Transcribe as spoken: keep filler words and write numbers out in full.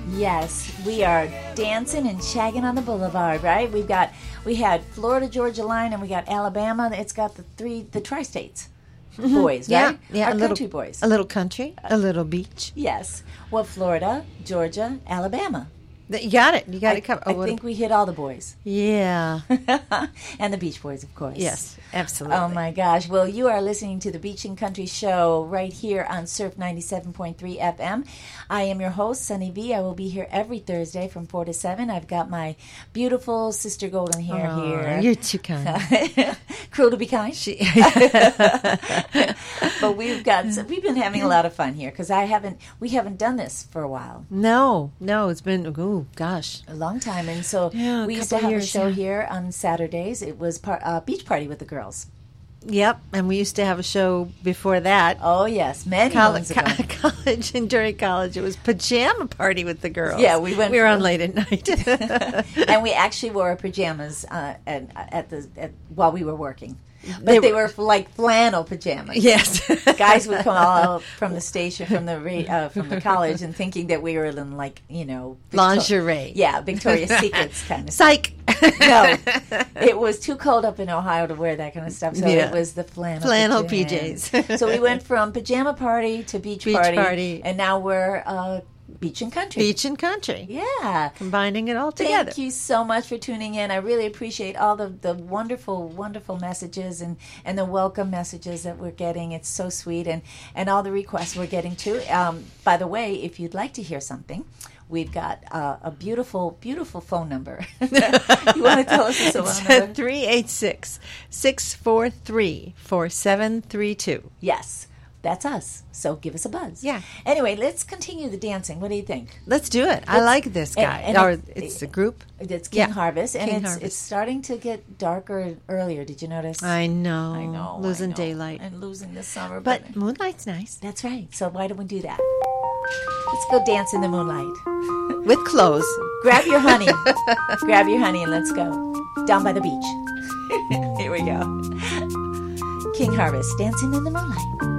Yes, we are dancing and shagging on the boulevard, right? We've got, we had Florida, Georgia line, and we got Alabama. It's got the three, the tri-states mm-hmm. boys, yeah, right? Yeah, Our a country little, boys. A little country, a little beach. Yes. Well, Florida, Georgia, Alabama. You got it. You got I, it covered. Oh, I think we hit all the boys. Yeah. And the Beach Boys, of course. Yes, absolutely. Oh, my gosh. Well, you are listening to the Beach and Country Show right here on Surf ninety-seven point three F M. I am your host, Sunny V. I will be here every Thursday from four to seven. I've got my beautiful sister golden hair oh, here. You're too kind. Cruel to be kind. She- But we've got, we've been having a lot of fun here because I haven't, we haven't done this for a while. No, no, it's been, oh, gosh. A long time. And so Yeah, we used to couple have a years, show yeah. here on Saturdays. It was par- uh, beach party with the girls. Yep, and we used to have a show before that. Oh, yes, many College, months ago. college and during college, it was pajama party with the girls. Yeah, we went. We were on late at night, and we actually wore our pajamas uh, at, at the at, while we were working. But They they, were- were like flannel pajamas. Yes, Guys would come all out from the station, from the ra- uh, from the college, and thinking that we were in like you know Victor- lingerie. Yeah, Victoria's Secrets kind of. Psych. No, it was too cold up in Ohio to wear that kind of stuff. So Yeah. it was the flannel Flannel pajamas. P Js. So we went from pajama party to beach, Beach party, party. and now we're uh, beach and country. Beach and country. Yeah. Combining it all together. Thank you so much for tuning in. I really appreciate all the, the wonderful, wonderful messages and, and the welcome messages that we're getting. It's so sweet. And, and all the requests we're getting too. Um, by the way, if you'd like to hear something, we've got uh, a beautiful, beautiful phone number. You want to tell us the phone number? three eight six, six four three, four seven three two. Yes. That's us. So give us a buzz. Yeah. Anyway, let's continue the dancing. What do you think? Let's do it. I Let's- like this guy. and- and or it- it's a group. It's King Yeah. Harvest, and King it's Harvest. it's starting to get darker earlier. Did you notice? I know. I know. Losing I know. daylight. and losing the summer. But But, moonlight's nice. that's right. So why don't we do that? Let's go dance in the moonlight. With clothes. Grab your honey. Grab your honey and let's go down by the beach. Here we go. King Harvest, dancing in the moonlight.